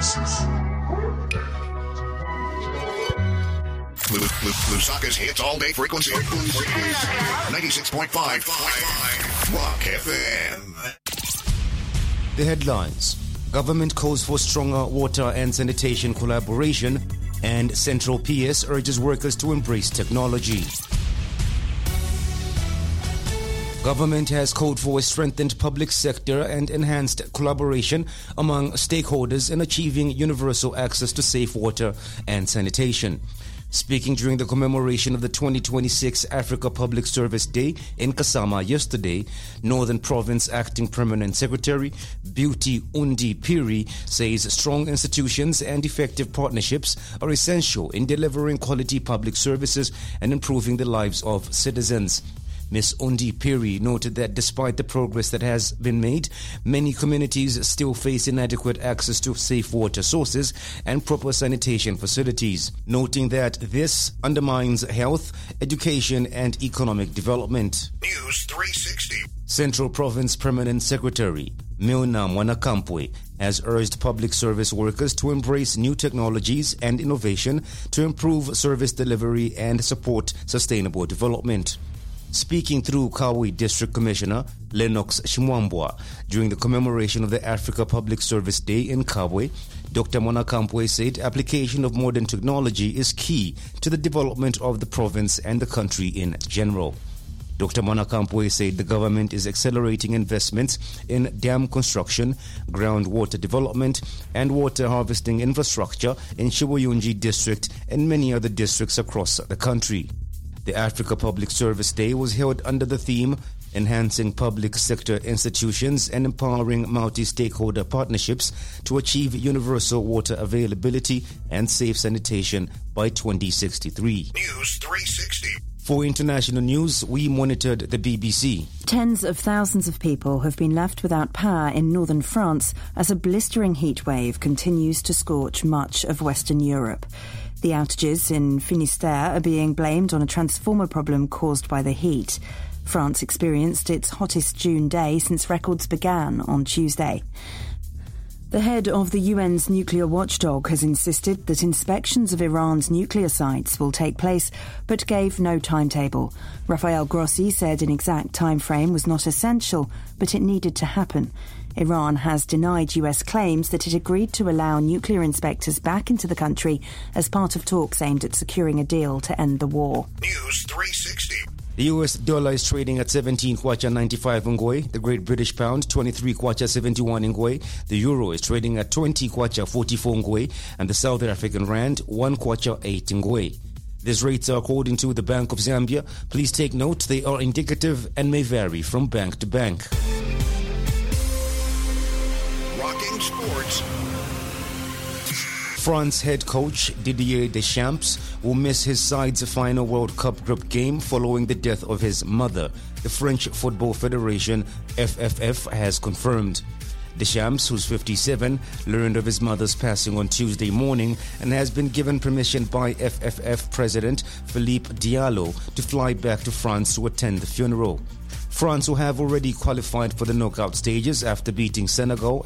Lusaka's hits all day frequency. 96.5 Rock FM. The headlines. Government calls for stronger water and sanitation collaboration, and Central PS urges workers to embrace technology. Government has called for a strengthened public sector and enhanced collaboration among stakeholders in achieving universal access to safe water and sanitation. Speaking during the commemoration of the 2026 Africa Public Service Day in Kasama yesterday, Northern Province Acting Permanent Secretary Beauty Undi Piri says strong institutions and effective partnerships are essential in delivering quality public services and improving the lives of citizens. Ms. Undi Piri noted that despite the progress that has been made, many communities still face inadequate access to safe water sources and proper sanitation facilities, noting that this undermines health, education, and economic development. News 360. Central Province Permanent Secretary Milna Mwanakampwe has urged public service workers to embrace new technologies and innovation to improve service delivery and support sustainable development. Speaking through Kawi District Commissioner Lennox Shimwambwa during the commemoration of the Africa Public Service Day in Kabwe, Dr. Mwanakampwe said application of modern technology is key to the development of the province and the country in general. Dr. Mwanakampwe said the government is accelerating investments in dam construction, groundwater development, and water harvesting infrastructure in Shibuyunji District and many other districts across the country. The Africa Public Service Day was held under the theme Enhancing Public Sector Institutions and Empowering Multi-Stakeholder Partnerships to Achieve Universal Water Availability and Safe Sanitation by 2063. News 360. For international news, we monitored the BBC. Tens of thousands of people have been left without power in northern France as a blistering heat wave continues to scorch much of Western Europe. The outages in Finistère are being blamed on a transformer problem caused by the heat. France experienced its hottest June day since records began on Tuesday. The head of the UN's nuclear watchdog has insisted that inspections of Iran's nuclear sites will take place, but gave no timetable. Rafael Grossi said an exact time frame was not essential, but it needed to happen. Iran has denied US claims that it agreed to allow nuclear inspectors back into the country as part of talks aimed at securing a deal to end the war. News 360. The US dollar is trading at 17 kwacha 95 ngwe, the Great British Pound 23 kwacha 71 ngwe, the Euro is trading at 20 kwacha 44 ngwe, and the South African Rand 1 kwacha 8 ngwe. These rates are according to the Bank of Zambia. Please take note they are indicative and may vary from bank to bank. Rocking sports. France head coach Didier Deschamps will miss his side's final World Cup group game following the death of his mother, the French Football Federation FFF has confirmed. Deschamps, who's 57, learned of his mother's passing on Tuesday morning and has been given permission by FFF President Philippe Diallo to fly back to France to attend the funeral. France will have already qualified for the knockout stages after beating Senegal